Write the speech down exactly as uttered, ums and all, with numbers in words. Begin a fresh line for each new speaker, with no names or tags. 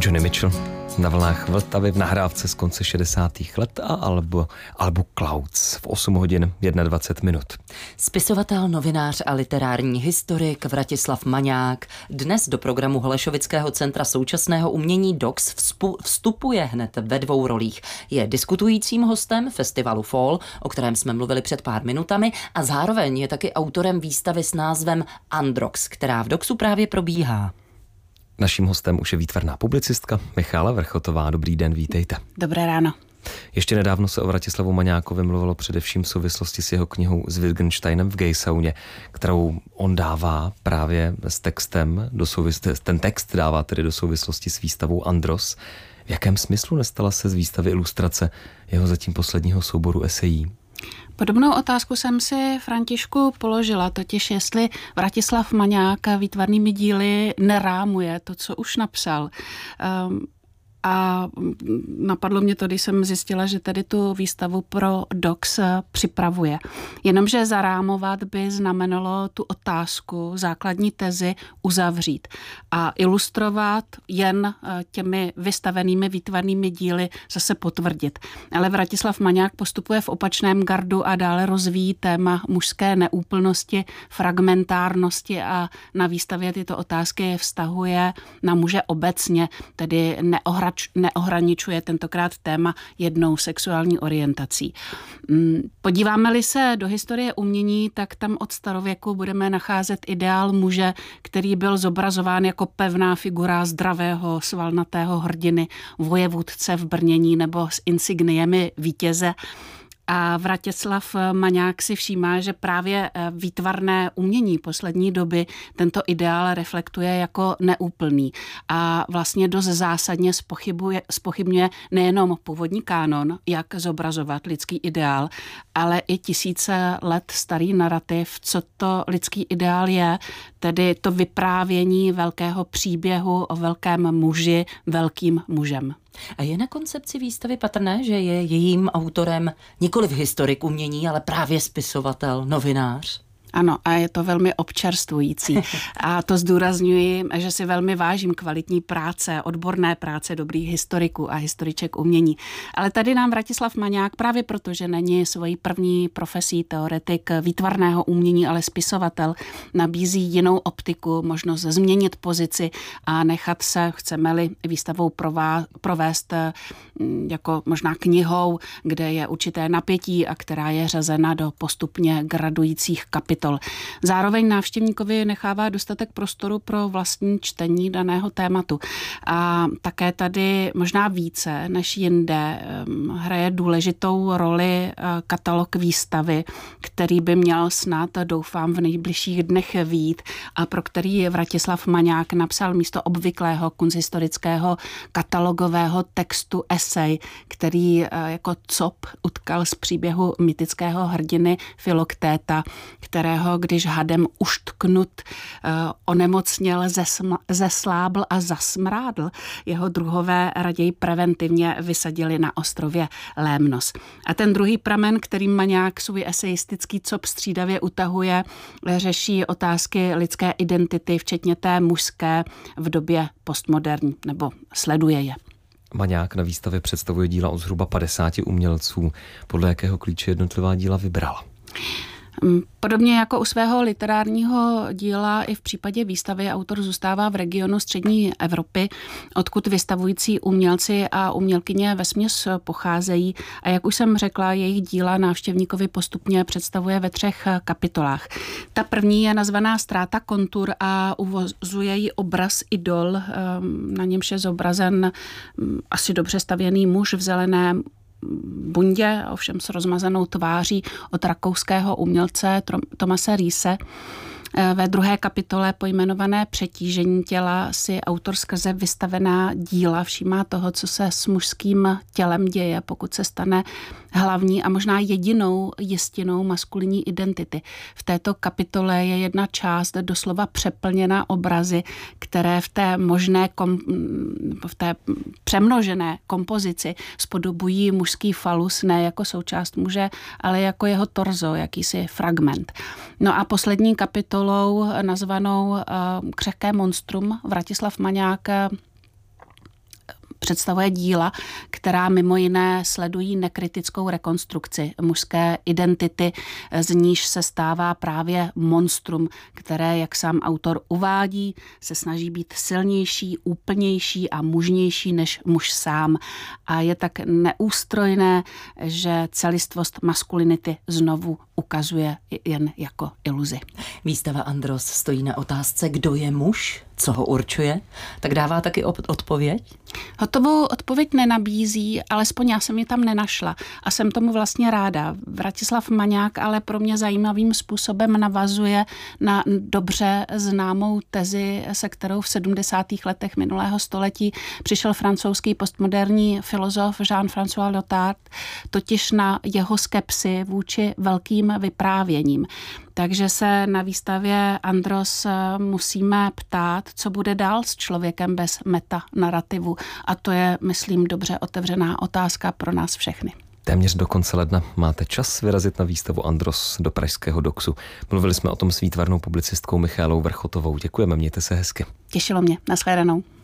Joni Mitchell na vlnách Vltavy v nahrávce z konce šedesátých let a albu, albu Clouds v osm hodin dvacet jedna minut.
Spisovatel, novinář a literární historik Vratislav Maňák dnes do programu Holešovického centra současného umění D O X vstupuje hned ve dvou rolích. Je diskutujícím hostem festivalu Fall, o kterém jsme mluvili před pár minutami, a zároveň je taky autorem výstavy s názvem Androx, která v D O X u právě probíhá.
Naším hostem už je výtvarná publicistka Michála Vrchotová. Dobrý den, vítejte.
Dobré ráno.
Ještě nedávno se o Vratislavu Maňákovi mluvilo především v souvislosti s jeho knihou S Wittgensteinem v Gejsauně, kterou on dává právě s textem, do souvis- ten text dává tedy do souvislosti s výstavou Andros. V jakém smyslu nestala se z výstavy ilustrace jeho zatím posledního souboru esejí?
Podobnou otázku jsem si, Františku, položila, totiž jestli Vratislav Maňák výtvarnými díly nerámuje to, co už napsal. Um, A napadlo mě to, když jsem zjistila, že tady tu výstavu pro D O X připravuje. Jenomže zarámovat by znamenalo tu otázku, základní tezi uzavřít a ilustrovat jen těmi vystavenými výtvarnými díly zase potvrdit. Ale Vratislav Maňák postupuje v opačném gardu a dále rozvíjí téma mužské neúplnosti, fragmentárnosti a na výstavě tyto otázky vztahuje na muže obecně, tedy neohra neohraničuje tentokrát téma jednou sexuální orientací. Podíváme-li se do historie umění, tak tam od starověku budeme nacházet ideál muže, který byl zobrazován jako pevná figura zdravého, svalnatého hrdiny, vojevůdce v brnění nebo s insigniemi vítěze. A Vratislav Maňák si všímá, že právě výtvarné umění poslední doby tento ideál reflektuje jako neúplný a vlastně dost zásadně zpochybňuje nejenom původní kánon, jak zobrazovat lidský ideál, ale i tisíce let starý narrativ, co to lidský ideál je, tedy to vyprávění velkého příběhu o velkém muži, velkým mužem.
A je na koncepci výstavy patrné, že je jejím autorem nikoliv historik umění, ale právě spisovatel, novinář?
Ano, a je to velmi občerstvující. A to zdůrazňuji, že si velmi vážím kvalitní práce, odborné práce dobrých historiků a historiček umění. Ale tady nám Vratislav Maňák, právě proto, že není svojí první profesí teoretik výtvarného umění, ale spisovatel, nabízí jinou optiku, možnost změnit pozici a nechat se, chceme-li, výstavou prová, provést jako možná knihou, kde je určité napětí a která je řazena do postupně gradujících kapitol. Zároveň návštěvníkovi nechává dostatek prostoru pro vlastní čtení daného tématu. A také tady možná více než jinde hraje důležitou roli katalog výstavy, který by měl snad, doufám, v nejbližších dnech vyjít a pro který Vratislav Maňák napsal místo obvyklého kunsthistorického katalogového textu esej, který jako cop utkal z příběhu mytického hrdiny Filoktéta, které když hadem uštknut onemocněl, zesma, zeslábl a zasmrádl. Jeho druhové raději preventivně vysadili na ostrově Lémnos. A ten druhý pramen, kterým Maňák svůj esejistický cop střídavě utahuje, řeší otázky lidské identity, včetně té mužské v době postmoderní, nebo sleduje je.
Maňák na výstavě představuje díla od zhruba padesáti umělců. Podle jakého klíče jednotlivá díla vybral?
Podobně jako u svého literárního díla i v případě výstavy autor zůstává v regionu střední Evropy, odkud vystavující umělci a umělkyně vesměs pocházejí a jak už jsem řekla, jejich díla návštěvníkovi postupně představuje ve třech kapitolách. Ta první je nazvaná Ztráta kontur a uvozuje ji obraz idol, na němž je zobrazen asi dobře stavěný muž v zeleném bundě, ovšem s rozmazanou tváří, od rakouského umělce Thomase Riese. Ve druhé kapitole pojmenované Přetížení těla si autor skrze vystavená díla všímá toho, co se s mužským tělem děje, pokud se stane hlavní a možná jedinou jistinou maskulinní identity. V této kapitole je jedna část doslova přeplněná obrazy, které v té možné, kom, v té přemnožené kompozici spodobují mužský falus ne jako součást muže, ale jako jeho torzo, jakýsi fragment. No a poslední kapitolou nazvanou Křehké monstrum Vratislav Maňák představuje díla, která mimo jiné sledují nekritickou rekonstrukci mužské identity, z níž se stává právě monstrum, které, jak sám autor uvádí, se snaží být silnější, úplnější a mužnější než muž sám. A je tak neústrojné, že celistvost maskulinity znovu ukazuje jen jako iluzi.
Výstava Andros stojí na otázce, kdo je muž, co ho určuje, tak dává taky odpověď?
Hotovou odpověď nenabízí, alespoň já jsem ji tam nenašla a jsem tomu vlastně ráda. Vratislav Maňák ale pro mě zajímavým způsobem navazuje na dobře známou tezi, se kterou v sedmdesátých letech minulého století přišel francouzský postmoderní filozof Jean-François Lyotard, totiž na jeho skepsi vůči velkým vyprávěním. Takže se na výstavě Andros musíme ptát, co bude dál s člověkem bez metanarrativu. A to je, myslím, dobře otevřená otázka pro nás všechny.
Téměř do konce ledna máte čas vyrazit na výstavu Andros do pražského Doxu. Mluvili jsme o tom s výtvarnou publicistkou Michaelou Vrchotovou. Děkujeme, mějte se hezky.
Těšilo mě. Nashledanou.